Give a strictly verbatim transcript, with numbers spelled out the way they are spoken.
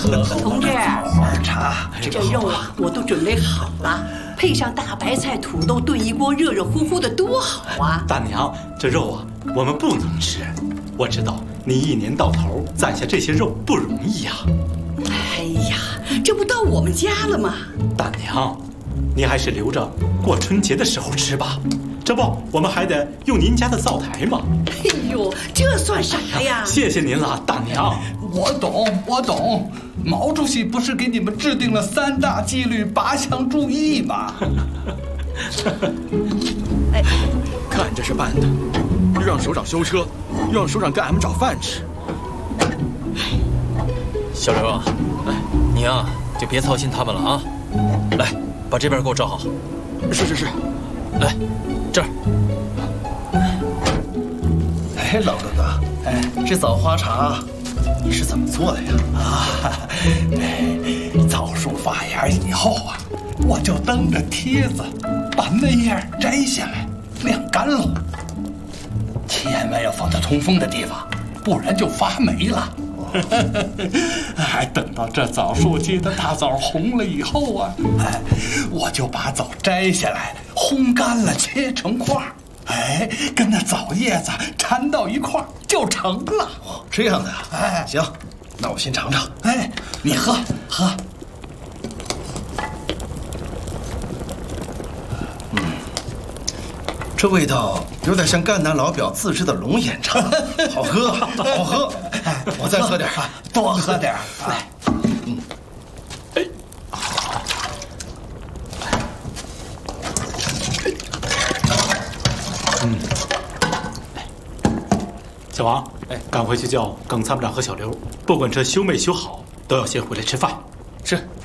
同志， 茶， 这肉啊，我都准备好了，配上大白菜、土豆炖一锅，热热乎乎的，多好啊！ 大娘，这肉啊，我们不能吃。我知道你一年到头攒下这些肉不容易呀。 哎呀，这不到我们家了吗？ 大娘，你还是留着过春节的时候吃吧。这不，我们还得用您家的灶台嘛。 哎呦，这算啥呀？ 谢谢您了，大娘。 我懂，我懂。毛主席不是给你们制定了三大纪律八项注意吗？ 哎，看这是办的，又让首长修车，又让首长给俺们找饭吃。 小刘啊，哎，你啊就别操心他们了啊。来，把这边给我照好。 是是是。 来，这儿。 哎，老哥哥，哎，这枣花茶你是怎么做的呀？ 啊，哎，枣树发芽以后啊，我就蹬着梯子把嫩叶摘下来晾干了，千万要放在通风的地方，不然就发霉了。哎，等到这枣树结的大枣红了以后啊，哎，我就把枣摘下来，烘干了，切成块儿，哎，跟那枣叶子缠到一块儿就成了。 哦，这样的呀？哎，行，那我先尝尝。 哎，你喝喝。 嗯，这味道有点像赣南老表自制的龙眼茶，好喝，好喝。我再喝点， 多喝点。来， 嗯， 哎，嗯，小王，哎，赶回去叫耿参谋长和小刘，不管车修没修好，都要先回来吃饭。 是。